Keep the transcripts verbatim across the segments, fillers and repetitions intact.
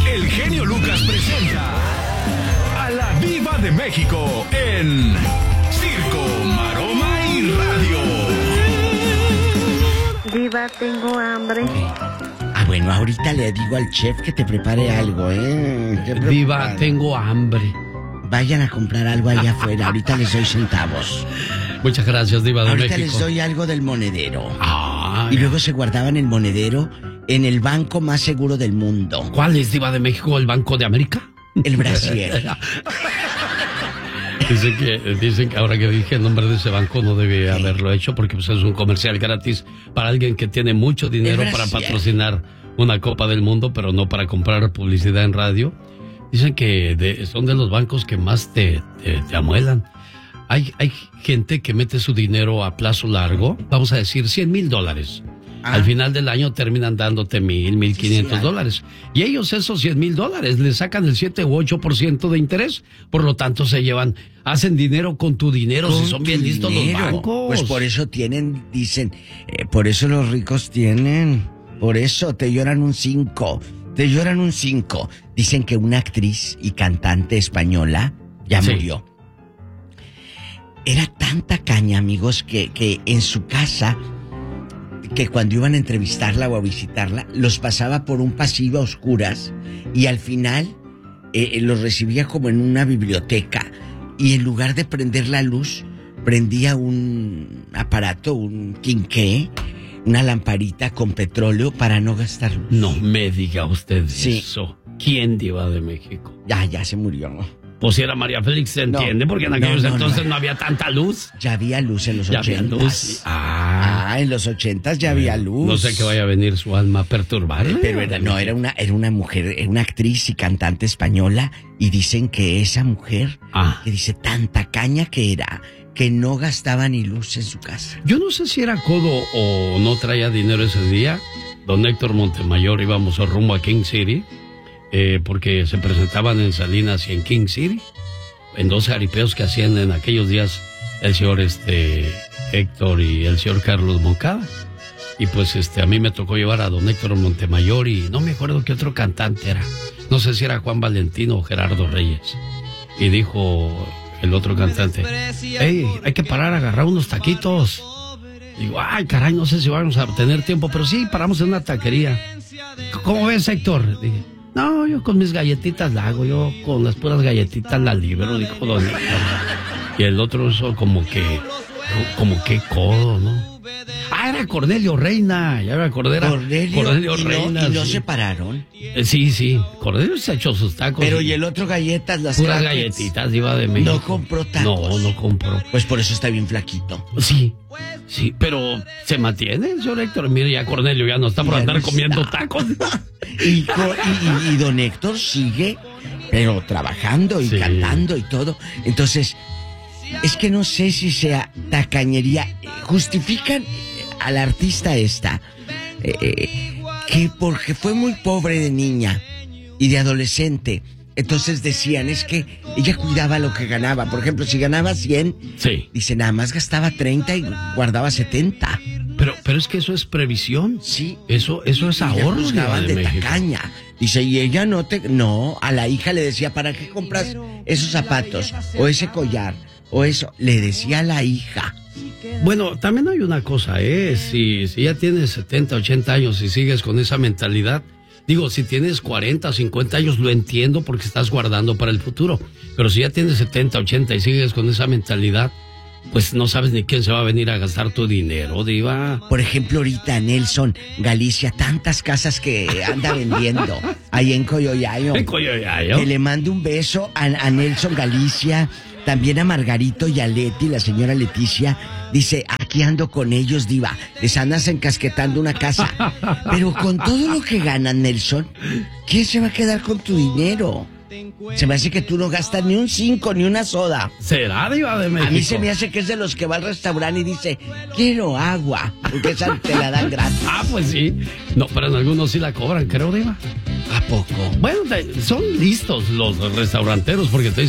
el genio Lucas presenta a la Diva de México en Circo, Maroma y Radio. Diva, tengo hambre. Ah, bueno, ahorita le digo al chef que te prepare algo, ¿eh? Diva, tengo hambre. Vayan a comprar algo allá afuera, ahorita les doy centavos. Muchas gracias, Diva de ahorita México. Les doy algo del monedero. Ah, y luego se guardaban el monedero en el banco más seguro del mundo. ¿Cuál es, Diva de México? ¿El Banco de América? El Brasier. Dicen que, dicen que ahora que dije el nombre de ese banco no debía haberlo hecho porque pues, es un comercial gratis para alguien que tiene mucho dinero para patrocinar una Copa del Mundo, pero no para comprar publicidad en radio. Dicen que de, son de los bancos que más te, te, te amuelan. Hay, hay gente que mete su dinero a plazo largo, vamos a decir cien mil dólares. Ah. Al final del año terminan dándote mil, mil quinientos dólares. Y ellos esos cien mil dólares le sacan el siete u ocho por ciento de interés. Por lo tanto se llevan, hacen dinero con tu dinero, con si son bien listos los bancos. Pues por eso tienen, dicen, eh, por eso los ricos tienen, por eso te lloran un cinco, te lloran un cinco. Dicen que una actriz y cantante española ya sí. murió. Era tanta caña, amigos, que, que en su casa, que cuando iban a entrevistarla o a visitarla, los pasaba por un pasillo a oscuras y al final eh, los recibía como en una biblioteca y en lugar de prender la luz, prendía un aparato, un quinqué, una lamparita con petróleo para no gastar luz. No me diga usted sí. eso. ¿Quién, Diva de México? Ya, ya se murió, ¿no? Pues si era María Félix, se entiende, no, porque en aquellos no, no, entonces no. no había tanta luz. Ya había luz en los ya ochentas. Había luz. Ah. ah, en los ochentas ya había luz. No sé que vaya a venir su alma a perturbarle. Pero era, no, era una, era una mujer, era una actriz y cantante española, y dicen que esa mujer, ah. que dice tanta caña que era, que no gastaba ni luz en su casa. Yo no sé si era codo o no traía dinero ese día. Don Héctor Montemayor íbamos a rumbo a King City. Eh, porque se presentaban en Salinas y en King City, en dos jaripeos que hacían en aquellos días el señor este Héctor y el señor Carlos Moncada. Y pues este a mí me tocó llevar a don Héctor Montemayor y no me acuerdo qué otro cantante era. No sé si era Juan Valentino o Gerardo Reyes. Y dijo el otro cantante, hey, hay que parar a agarrar unos taquitos. Digo, ay, caray, no sé si vamos a tener tiempo, pero sí, paramos en una taquería. ¿Cómo ves, Héctor? Dije, no, yo con mis galletitas la hago, yo con las puras galletitas la libero, dijo don Héctor. Y el otro eso como que, como que codo, ¿no? Ah, era Cornelio Reina, ya me acordé, era Cornelio, Cornelio y Reina. No, ¿Y no sí. se pararon? Eh, sí, sí, Cornelio se echó sus tacos. Pero y el otro galletas, las puras crackers. galletitas, Diva de México. No compró tacos. No, no compró. Pues por eso está bien flaquito. Sí, sí, pero se mantiene el señor Héctor. Mire, ya Cornelio ya no está por ya andar no comiendo está. tacos. y, y, y, y don Héctor sigue, pero trabajando y sí. cantando y todo. Entonces, es que no sé si sea tacañería. Justifican a la artista esta eh, que porque fue muy pobre de niña y de adolescente, entonces decían, es que ella cuidaba lo que ganaba. Por ejemplo, si ganaba cien, sí. dice, nada más gastaba treinta y guardaba setenta. Pero, pero es que eso es previsión. Sí. Eso, eso es ahorro. Juzgaban de, de tacaña. Dice, y ella no te... No, a la hija le decía, ¿para qué compras esos zapatos? O ese collar, o eso. Le decía a la hija. Bueno, también hay una cosa, ¿eh? Si, si ya tienes setenta, ochenta años y sigues con esa mentalidad... Digo, si tienes cuarenta, cincuenta años, lo entiendo porque estás guardando para el futuro. Pero si ya tienes setenta, ochenta y sigues con esa mentalidad, pues no sabes ni quién se va a venir a gastar tu dinero, Diva. Por ejemplo, ahorita Nelson, Galicia, tantas casas que anda vendiendo ahí en Coyoyayo. En Coyoyayo. Que le mando un beso a, a Nelson Galicia, también a Margarito y a Leti, la señora Leticia. Dice, aquí ando con ellos, Diva. Les andas encasquetando una casa. Pero con todo lo que ganan, Nelson, ¿quién se va a quedar con tu dinero? Se me hace que tú no gastas ni un cinco, ni una soda. ¿Será, Diva de México? A mí se me hace que es de los que va al restaurante y dice, quiero agua, porque esa te la dan gratis. Ah, pues sí. No, pero en algunos sí la cobran, creo, Diva. ¿A poco? Bueno, te, son listos los restauranteros porque te dicen,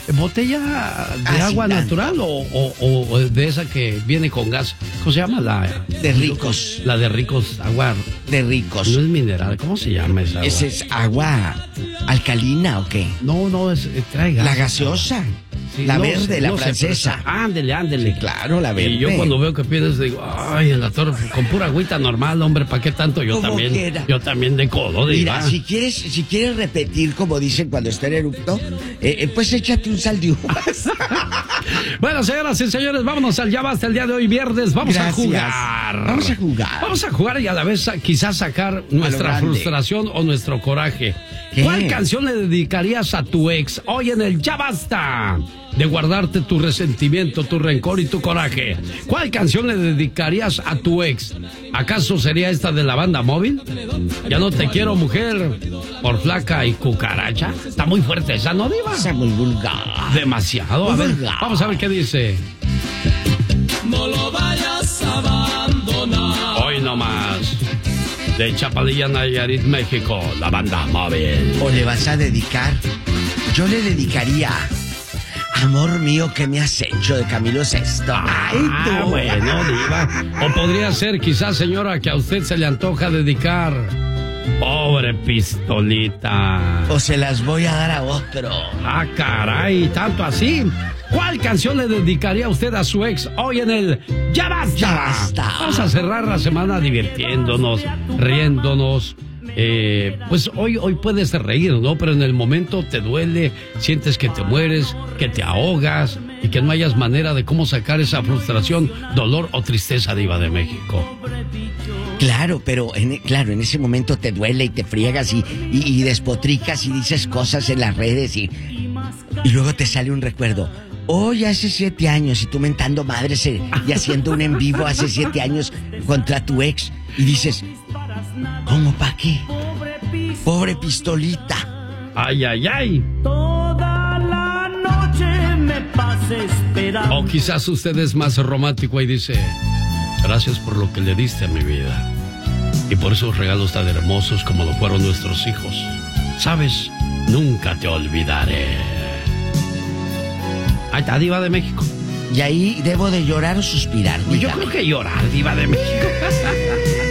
¿Botella de Así agua tanto. natural o, o- o de esa que viene con gas? ¿Cómo se llama? La De ricos. La de ricos, agua. De ricos. No es mineral, ¿cómo se llama esa agua? ¿Ese es agua alcalina o qué? No, no, es, eh, trae gas. La gaseosa. Sí, la no verde, sé, la no sé, francesa. pero esa- Ándele, ándele. Claro, la verde. Y yo cuando veo que pides digo, ay, en la torre, con pura agüita normal, hombre, ¿para qué tanto? Yo Como también, quiera. yo también de codo, Mira, diva. si quieres, si quieres repetir como dicen cuando está en erupto, eh, eh, pues échate un sal de uvas. Bueno, señoras y señores, vámonos al Ya Basta el día de hoy, viernes. Vamos Gracias. a jugar. Vamos a jugar. Vamos a jugar y a la vez sa- quizás sacar nuestra grande. frustración o nuestro coraje. ¿Qué? ¿Cuál canción le dedicarías a tu ex hoy en el Ya Basta de guardarte tu resentimiento, tu rencor y tu coraje? ¿Cuál canción le dedicarías a tu ex? ¿Acaso sería esta de la banda móvil? Ya no te quiero, mujer, por flaca y cucaracha. Está muy fuerte esa, ¿no, diva? Está muy vulgar. Demasiado. A ver, Vulgar. vamos a ver qué dice. No lo vayas a abandonar. Hoy nomás. De Chapalilla, Nayarit, México, la banda móvil. ¿O le vas a dedicar? Yo le dedicaría Amor mío, ¿qué me has hecho? De Camilo Sesto. Ay, tú. Ah, bueno, diva. O podría ser quizás, señora, que a usted se le antoja dedicar. Pobre pistolita. O se las voy a dar a otro. Ah, caray, tanto así. ¿Cuál canción le dedicaría usted a su ex hoy en el Ya Basta? Ya Basta. Vamos a cerrar la semana divirtiéndonos, riéndonos. Eh, pues hoy, hoy puedes reír, ¿no? Pero en el momento te duele, sientes que te mueres, que te ahogas y que no hayas manera de cómo sacar esa frustración, dolor o tristeza, diva de México. Claro, pero en, claro, en ese momento te duele y te friegas y, y, y despotricas y dices cosas en las redes y, y luego te sale un recuerdo. Hoy hace siete años y tú mentando madres eh, y haciendo un en vivo hace siete años contra tu ex y dices, ¿cómo pa' qué? Pobre pistolita. Ay, ay, ay. Toda la noche me pasé esperando. O quizás usted es más romántico y dice, gracias por lo que le diste a mi vida y por esos regalos tan hermosos como lo fueron nuestros hijos. Sabes, nunca te olvidaré. Ahí está, diva de México. Y ahí debo de llorar o suspirar. Pues yo dígame. creo que llorar, diva de México.